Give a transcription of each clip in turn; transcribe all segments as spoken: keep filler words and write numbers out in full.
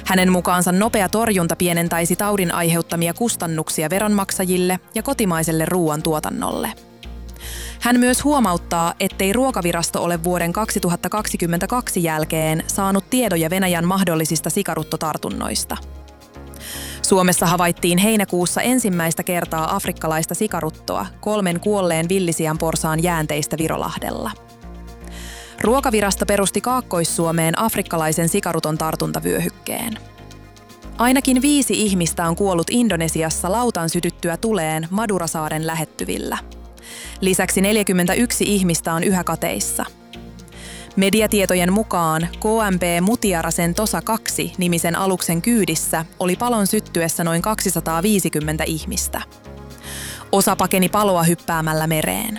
Hänen mukaansa nopea torjunta pienentäisi taudin aiheuttamia kustannuksia veronmaksajille ja kotimaiselle ruoantuotannolle. Hän myös huomauttaa, ettei Ruokavirasto ole vuoden kaksituhattakaksikymmentäkaksi jälkeen saanut tiedoja Venäjän mahdollisista sikaruttotartunnoista. Suomessa havaittiin heinäkuussa ensimmäistä kertaa afrikkalaista sikaruttoa kolmen kuolleen villisianporsaan jäänteistä Virolahdella. Ruokavirasto perusti Kaakkois-Suomeen afrikkalaisen sikaruton tartuntavyöhykkeen. Ainakin viisi ihmistä on kuollut Indonesiassa lautan sytyttyä tuleen Madurasaaren lähettyvillä. Lisäksi neljäkymmentäyksi ihmistä on yhä kateissa. Mediatietojen mukaan K M P Mutiara Sentosa kaksi -nimisen aluksen kyydissä oli palon syttyessä noin kaksisataaviisikymmentä ihmistä. Osa pakeni paloa hyppäämällä mereen.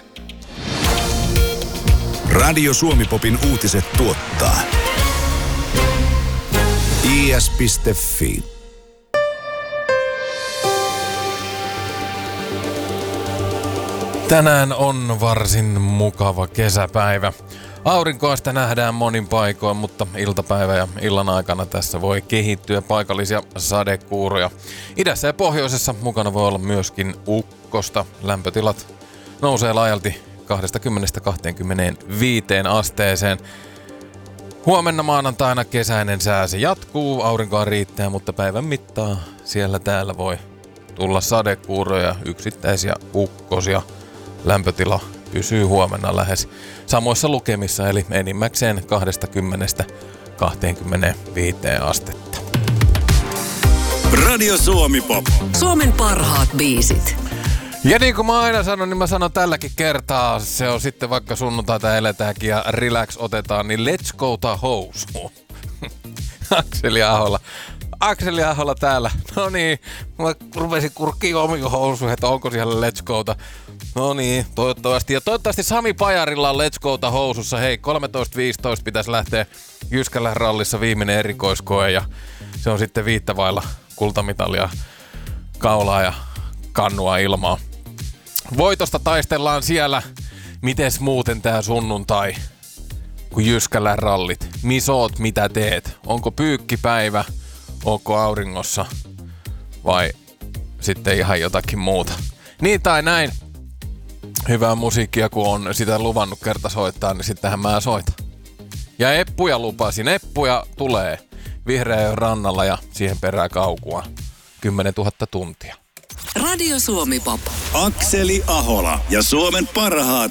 Radio Suomi-popin uutiset tuottaa i s piste f i. Tänään on varsin mukava kesäpäivä. Aurinkoista nähdään monin paikoin, mutta iltapäivä ja illan aikana tässä voi kehittyä paikallisia sadekuuroja. Idässä ja pohjoisessa mukana voi olla myöskin ukkosta. Lämpötilat nousee laajalti kaksikymmentä kaksikymmentäviisi asteeseen. Huomenna maanantaina kesäinen sää se jatkuu, aurinkoa riittää, mutta päivän mittaa siellä täällä voi tulla sadekuuroja, yksittäisiä ukkosia. Lämpötila pysyy huomenna lähes samoissa lukemissa, eli enimmäkseen kaksikymmentä kaksikymmentäviisi astetta. Radio Suomi Pop. Suomen parhaat biisit. Ja niin kuin mä aina sanon, niin mä sanon tälläkin kertaa, se on sitten vaikka sunnuntaita eletäänkin ja relax otetaan, niin let's go ta housuun. Akseli Ahola. Akseli Ahola täällä. No niin, mä rupesin kurkkiin omiin housuihin, että onko siellä let's go ta. No niin, toivottavasti. Ja toivottavasti Sami Pajarilla on let's go ta housussa. Hei, kolmetoista viisitoista pitäisi lähteä Jyskälän rallissa viimeinen erikoiskoe ja se on sitten viittävailla kultamitalia, kaulaa ja kannua ilmaa. Voitosta taistellaan siellä. Mites muuten tää sunnuntai, kun Jyskälän rallit? Missä oot, mitä teet? Onko pyykkipäivä? Onko auringossa? Vai sitten ihan jotakin muuta? Niin tai näin. Hyvää musiikkia, kun on sitä luvannut kerta soittaa, niin sittenhän mä soitan. Ja eppuja lupasin. Eppuja tulee Vihreän rannalla ja siihen perään kaukua. kymmenentuhatta tuntia. Radio Suomi Pop. Akseli Ahola ja Suomen parhaat